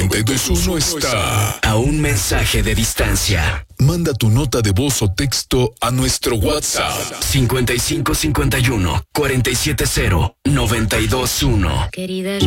92.1 está a un mensaje de distancia. Manda tu nota de voz o texto a nuestro WhatsApp 5551 470 921. Querida, yo